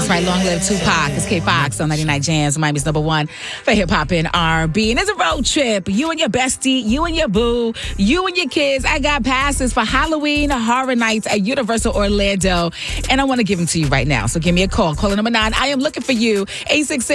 That's right. Long live Tupac. It's K Fox on 99 Jams, Miami's #1 for hip hop and R&B. And it's a road trip. You and your bestie, you and your boo, you and your kids. I got passes for Halloween Horror Nights at Universal Orlando, and I want to give them to you right now. So give me a call. Caller number 9. I am looking for you. 866